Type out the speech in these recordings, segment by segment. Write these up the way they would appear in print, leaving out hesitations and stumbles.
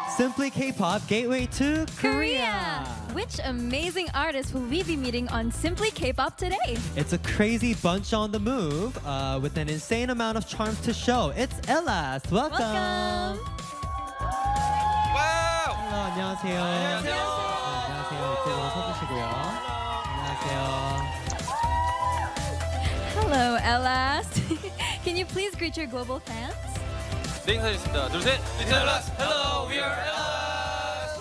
Simply K-pop Gateway to Korea. Which amazing artists will we be meeting on Simply K-pop today? It's a crazy bunch on the move with an insane amount of charms to show. It's Elas. Welcome. Welcome. 와우! Hello, 안녕하세요. 안녕하세요. 안녕하세요. 이쪽으로 서주시고요. 안녕하세요. Hello, Elas. Can you please greet your global fans? 네, 인사드리겠습니다. 둘, 셋. Ellas. Hello, we are Ellas.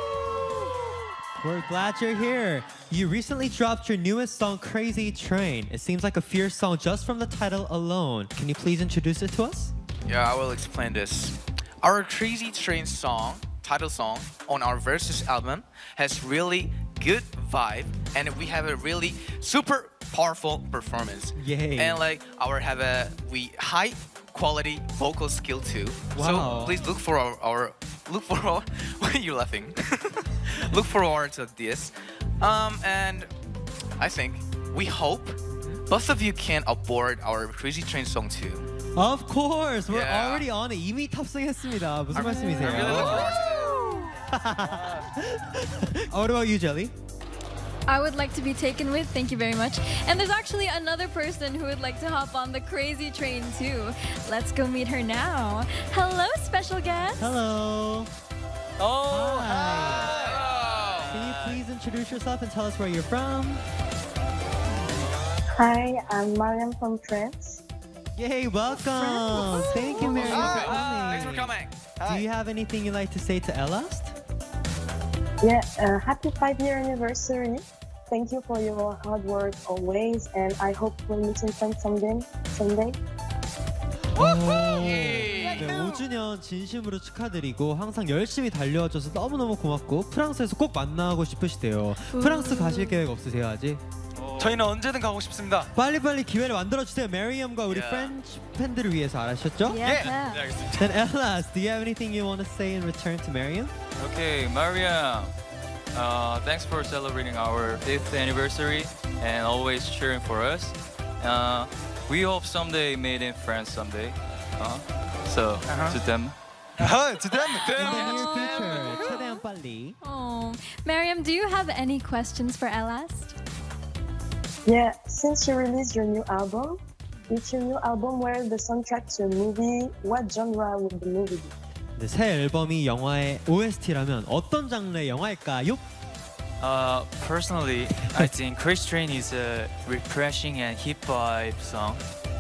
We're glad you're here. You recently dropped your newest song, Crazy Train. It seems like a fierce song just from the title alone. Can you please introduce it to us? Yeah, I will explain this. Our Crazy Train song, title song, on our Versus album has really good vibe, and we have a really super powerful performance. Yay. And like we high quality vocal skill too. Wow. So please look for our why are you laughing? Look forward to this. And I think we hope both of you can aboard our Crazy Train song too. Of course. We're Yeah. already on it. 이미 탑승했습니다. 무슨 말씀이세요? I really look forward to What about you, Jelly? I would like to be taken with, thank you very much. And there's actually another person who would like to hop on the Crazy Train too. Let's go meet her now. Hello, special guest. Hello. Oh, Hi. Can you please introduce yourself and tell us where you're from? Hi, I'm Mariam from France. Yay, welcome. Thank you, Mary, for Thanks for coming. coming. Do you have anything you'd like to say to Elast? Yeah, happy 5-year anniversary. Thank you for your hard work always, and I hope we'll meet in France someday. 네, 5주년 진심으로 축하드리고 항상 열심히 달려와줘서 너무너무 고맙고 프랑스에서 꼭 만나고 싶으시대요. 프랑스 가실 계획 없으세요 아직? 저희는 언제든 가고 싶습니다. 빨리빨리 기회를 만들어주세요. 메리엄과 우리 Yeah. 프렌치 팬들을 위해서 알았셨죠? Yeah. 네, 알겠습니다. Then Elas, do you have anything you want to say in return to Mariam? Okay, Maria, thanks for celebrating our 5th anniversary and always cheering for us. We hope someday meet in France someday. So to them. To them. In the near future, 최대한 빨리. Oh, Mariam, do you have any questions for Elas? Yeah, since you released your new album, if your new album were the soundtrack to a movie, what genre would the movie be? 네, 새 앨범이 영화의 OST라면 어떤 장르의 영화일까요? Personally, I think Chris Train is a refreshing and hip vibe song.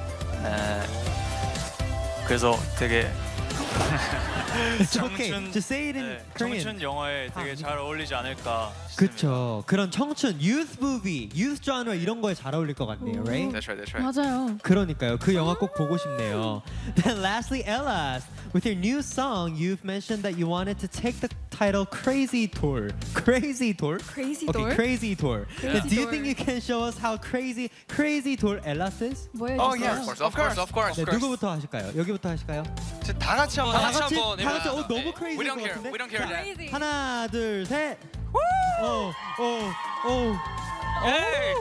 그래서 되게 It's okay. 청춘- Just say it in Korean. 청춘 영화에 되게 잘 어울리지 않을까 싶습니다. 그쵸. 그런 청춘, youth movie, youth genre 이런 거에 잘 어울릴 것 같네요, right? That's right. That's right. 맞아요. 그러니까요. 그 영화 꼭 보고 싶네요. Then lastly, Elas, with your new song, you've mentioned that you wanted to take the title Crazy Tour. Crazy Tour? Crazy Okay, Tour? Crazy Tour. Crazy Then do you Tour. think you can show us how crazy Tour Elas is? 보여주세요. Oh, Of course. 네, 누구부터 하실까요? 여기부터 하실까요? 다 같이 한번 다 하자. 같이 한번 다 같이 해보자. 너무 crazy We don't 것 care. 같은데? We don't care. 자, Crazy. 하나, 둘, 셋. 오. 에이!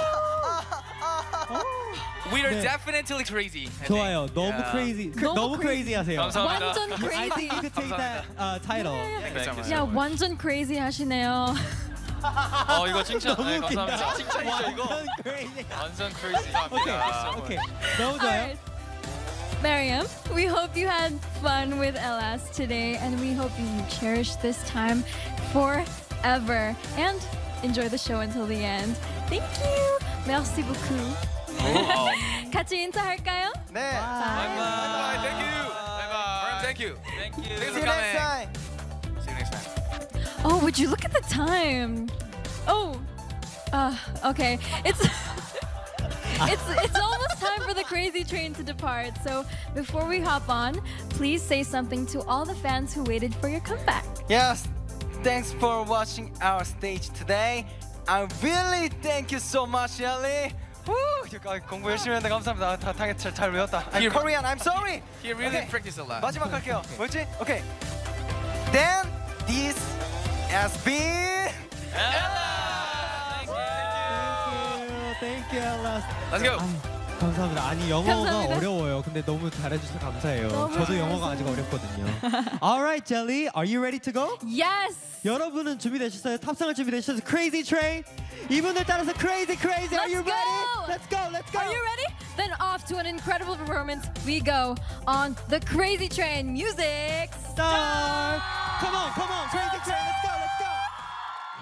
We are 네. definitely crazy. I think. 좋아요. 너무 Yeah. crazy. 너무 너무 crazy. crazy 하세요. 감사합니다. 완전 I crazy. think you could take that title. Thank you so much. 야, 완전 crazy 하시네요. 이거 칭찬. 네, 너무 웃긴다. 감사합니다. 칭찬이죠 이거. 완전 crazy. 완전 crazy. 오케이. 너무 좋아요. Alright. Mariam, we hope you had fun with Elas today, and we hope you cherish this time forever and enjoy the show until the end. Thank you. Merci beaucoup. 같이 인사할까요? 네. Bye. Thank you. Bye. Thank you. Thank you. Thanks See for you next coming. time. See you next time. Oh, would you look at the time? Oh, okay. It's it's almost time for the Crazy Train to depart. So before we hop on, please say something to all the fans who waited for your comeback. Yes. Thanks for watching our stage today. I really thank you so much, Ellie. 공부 열심히 했는데 감사합니다. 다 잘 외웠다. I'm Here- Korean. I'm sorry. He really Okay. practiced a lot. 마지막 할게요. 뭐였지? 오케이. Then this has been Thank you, Elas. Let's go. 감사합니다. 아니 영어가 감사합니다. 어려워요. 근데 너무 잘해주셔서 감사해요. 너무 저도 영어가 아직 잘했어요. 어렵거든요. Alright, Jelly, are you ready to go? Yes. 여러분은 준비되셨어요? 탑승을 준비되셨어요? Crazy Train. 이분들 따라서 Crazy Crazy. Are you Let's ready? go. Let's go. Let's go. Are you ready? Then off to an incredible performance we go on the Crazy Train music Star. Come on, Crazy Train. Let's go.